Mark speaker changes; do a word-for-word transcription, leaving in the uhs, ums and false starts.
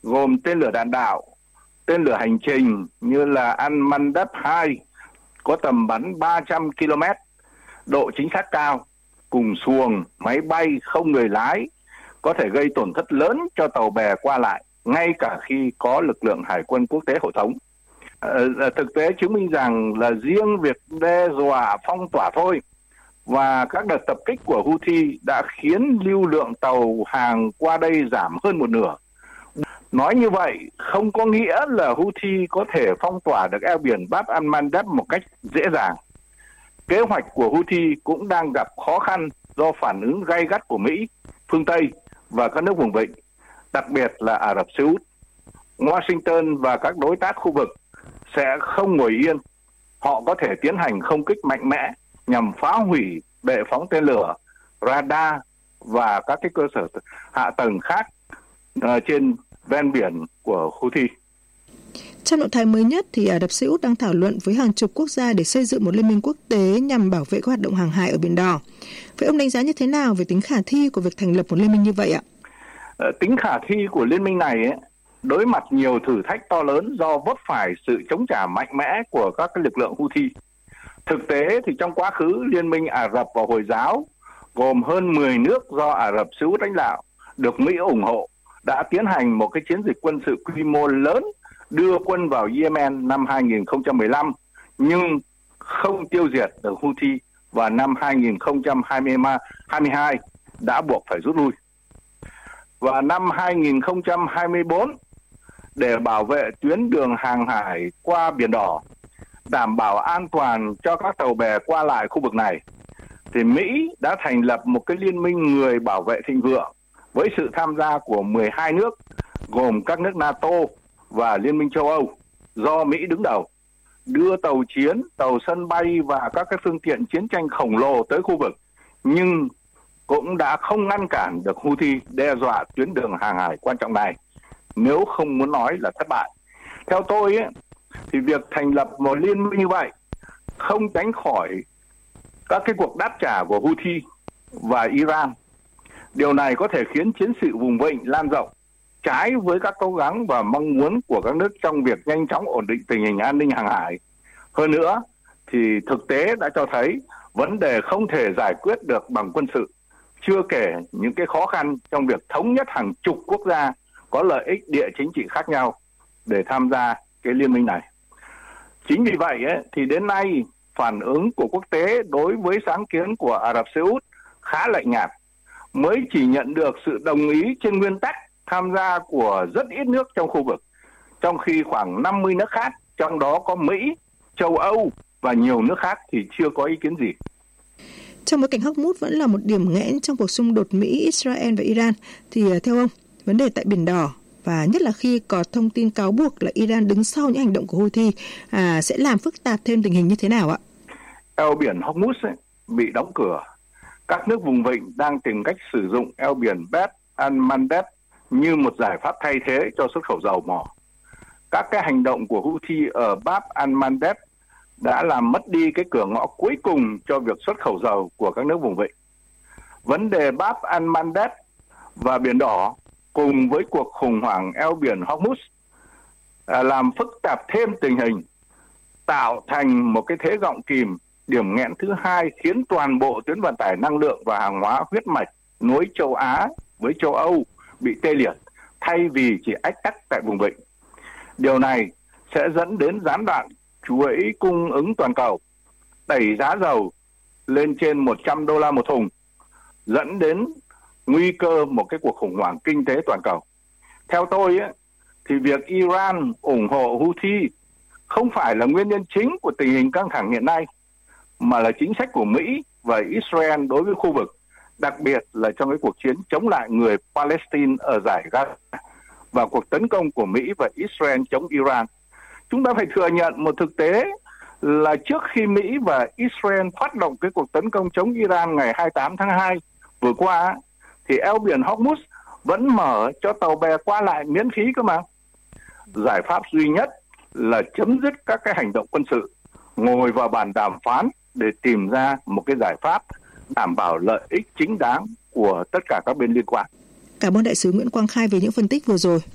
Speaker 1: gồm tên lửa đạn đạo, tên lửa hành trình như là Al-Mandab hai có tầm bắn ba trăm ki lô mét, độ chính xác cao, cùng xuồng, máy bay không người lái, có thể gây tổn thất lớn cho tàu bè qua lại, ngay cả khi có lực lượng hải quân quốc tế hộ tống. À, thực tế chứng minh rằng là riêng việc đe dọa phong tỏa thôi và các đợt tập kích của Houthi đã khiến lưu lượng tàu hàng qua đây giảm hơn một nửa. Nói như vậy không có nghĩa là Houthi có thể phong tỏa được eo biển Bab al-Mandab một cách dễ dàng. Kế hoạch của Houthi cũng đang gặp khó khăn do phản ứng gay gắt của Mỹ, phương Tây và các nước vùng vịnh, đặc biệt là Ả Rập Xê Út. Washington và các đối tác khu vực sẽ không ngồi yên. Họ có thể tiến hành không kích mạnh mẽ nhằm phá hủy bệ phóng tên lửa, radar và các cái cơ sở hạ tầng khác uh, trên ven biển của Houthi.
Speaker 2: Trong động thái mới nhất thì Ả Rập Xê Út đang thảo luận với hàng chục quốc gia để xây dựng một liên minh quốc tế nhằm bảo vệ các hoạt động hàng hải ở Biển Đỏ. Vậy ông đánh giá như thế nào về tính khả thi của việc thành lập một liên minh như vậy ạ?
Speaker 1: À, tính khả thi của liên minh này ấy, đối mặt nhiều thử thách to lớn do vấp phải sự chống trả mạnh mẽ của các cái lực lượng Houthi. Thực tế thì trong quá khứ, Liên minh Ả Rập và Hồi giáo gồm hơn mười nước do Ả Rập Xê Út lãnh đạo, được Mỹ ủng hộ, đã tiến hành một cái chiến dịch quân sự quy mô lớn đưa quân vào Yemen năm hai nghìn không trăm mười lăm, nhưng không tiêu diệt được Houthi và năm hai nghìn không trăm hai mươi hai đã buộc phải rút lui. Và năm hai nghìn không trăm hai mươi tư, để bảo vệ tuyến đường hàng hải qua Biển Đỏ, đảm bảo an toàn cho các tàu bè qua lại khu vực này, thì Mỹ đã thành lập một cái liên minh người bảo vệ thịnh vượng với sự tham gia của mười hai nước, gồm các nước NATO và Liên minh châu Âu, do Mỹ đứng đầu, đưa tàu chiến, tàu sân bay và các cái phương tiện chiến tranh khổng lồ tới khu vực, nhưng cũng đã không ngăn cản được Houthi đe dọa tuyến đường hàng hải quan trọng này, nếu không muốn nói là thất bại. Theo tôi ấy, thì việc thành lập một liên minh như vậy không tránh khỏi các cái cuộc đáp trả của Houthi và Iran. Điều này có thể khiến chiến sự vùng vịnh lan rộng, trái với các cố gắng và mong muốn của các nước trong việc nhanh chóng ổn định tình hình an ninh hàng hải. Hơn nữa, thì thực tế đã cho thấy vấn đề không thể giải quyết được bằng quân sự, chưa kể những cái khó khăn trong việc thống nhất hàng chục quốc gia có lợi ích địa chính trị khác nhau để tham gia cái liên minh này. Chính vì vậy ấy, thì đến nay phản ứng của quốc tế đối với sáng kiến của Ả Rập Xê Út khá lạnh nhạt, mới chỉ nhận được sự đồng ý trên nguyên tắc tham gia của rất ít nước trong khu vực, trong khi khoảng năm mươi nước khác, trong đó có Mỹ, châu Âu và nhiều nước khác thì chưa có ý kiến gì.
Speaker 2: Trong bối cảnh Hormuz vẫn là một điểm nghẽn trong cuộc xung đột Mỹ, Israel và Iran, thì theo ông, vấn đề tại Biển Đỏ và nhất là khi có thông tin cáo buộc là Iran đứng sau những hành động của Houthi à, sẽ làm phức tạp thêm tình hình như thế nào ạ?
Speaker 1: Eo biển Hormuz ấy, bị đóng cửa. Các nước vùng vịnh đang tìm cách sử dụng eo biển Bab al-Mandab như một giải pháp thay thế cho xuất khẩu dầu mỏ. Các cái hành động của Houthi ở Bab al-Mandab đã làm mất đi cái cửa ngõ cuối cùng cho việc xuất khẩu dầu của các nước vùng vịnh. Vấn đề Bab al-Mandab và Biển Đỏ cùng với cuộc khủng hoảng eo biển Hormuz à, làm phức tạp thêm tình hình, tạo thành một cái thế gọng kìm, điểm nghẽn thứ hai khiến toàn bộ tuyến vận tải năng lượng và hàng hóa huyết mạch nối châu Á với châu Âu bị tê liệt, thay vì chỉ ách tắc tại vùng vịnh. Điều này sẽ dẫn đến gián đoạn chuỗi cung ứng toàn cầu, đẩy giá dầu lên trên một trăm đô la một thùng, dẫn đến nguy cơ một cái cuộc khủng hoảng kinh tế toàn cầu. Theo tôi ấy, thì việc Iran ủng hộ Houthi không phải là nguyên nhân chính của tình hình căng thẳng hiện nay, mà là chính sách của Mỹ và Israel đối với khu vực, đặc biệt là trong cái cuộc chiến chống lại người Palestine ở giải Gaza và cuộc tấn công của Mỹ và Israel chống Iran. Chúng ta phải thừa nhận một thực tế là trước khi Mỹ và Israel phát động cái cuộc tấn công chống Iran ngày hai mươi tám tháng hai vừa qua, thì eo biển Hormuz vẫn mở cho tàu bè qua lại miễn phí cơ mà. Giải pháp duy nhất là chấm dứt các cái hành động quân sự, ngồi vào bàn đàm phán để tìm ra một cái giải pháp đảm bảo lợi ích chính đáng của tất cả các bên liên quan.
Speaker 2: Cảm ơn Đại sứ Nguyễn Quang Khai về những phân tích vừa rồi.